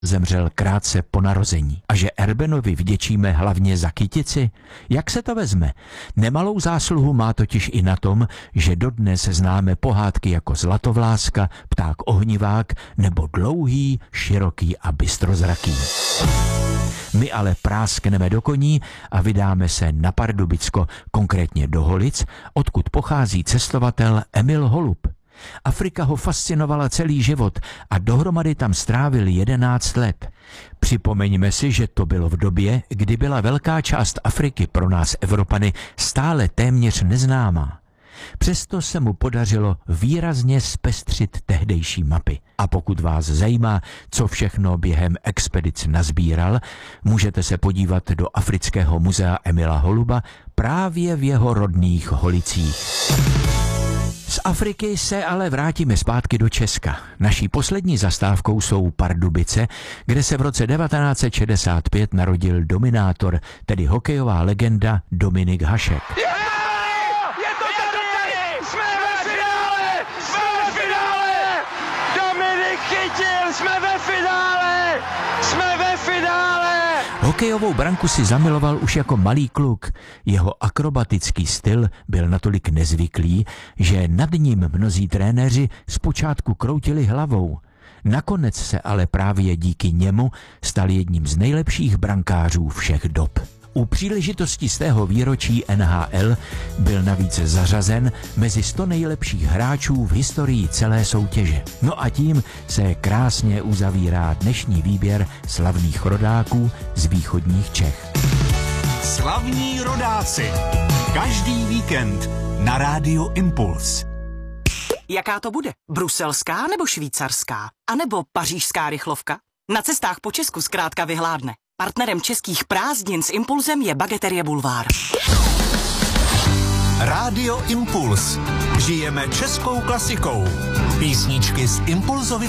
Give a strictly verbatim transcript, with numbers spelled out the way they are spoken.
zemřel krátce po narození a že Erbenovi vděčíme hlavně za kytici? Jak se to vezme? Nemalou zásluhu má totiž i na tom, že dodnes známe pohádky jako Zlatovláska, Pták ohnivák nebo Dlouhý, široký a bystrozraký. My ale práskneme do koní a vydáme se na Pardubicko, konkrétně do Holic, odkud pochází cestovatel Emil Holub. Afrika ho fascinovala celý život a dohromady tam strávil jedenáct let. Připomeňme si, že to bylo v době, kdy byla velká část Afriky pro nás Evropany stále téměř neznámá. Přesto se mu podařilo výrazně zpestřit tehdejší mapy. A pokud vás zajímá, co všechno během expedic nazbíral, můžete se podívat do Afrického muzea Emila Holuba právě v jeho rodných Holicích. Z Afriky se ale vrátíme zpátky do Česka. Naší poslední zastávkou jsou Pardubice, kde se v roce devatenáct set šedesát pět narodil dominátor, tedy hokejová legenda Dominik Hašek. Jsme ve finále! Jsme ve finále! Hokejovou branku si zamiloval už jako malý kluk. Jeho akrobatický styl byl natolik nezvyklý, že nad ním mnozí trenéři zpočátku kroutili hlavou. Nakonec se ale právě díky němu stal jedním z nejlepších brankářů všech dob. U příležitosti stého výročí N H L byl navíc zařazen mezi sto nejlepších hráčů v historii celé soutěže. No a tím se krásně uzavírá dnešní výběr slavných rodáků z východních Čech. Slavní rodáci. Každý víkend na Rádiu Impuls. Jaká to bude? Bruselská nebo švýcarská? A nebo pařížská rychlovka? Na cestách po Česku zkrátka vyhládne. Partnerem českých prázdnin s Impulzem je Bageterie Bulvár. Rádio Impuls. Žijeme českou klasikou. Písničky z Impulzovy